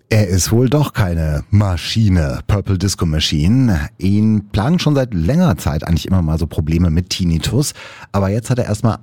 Er ist wohl doch keine Maschine, Purple Disco Machine. Ihn plagen schon seit längerer Zeit eigentlich immer mal so Probleme mit Tinnitus. Aber jetzt hat er erstmal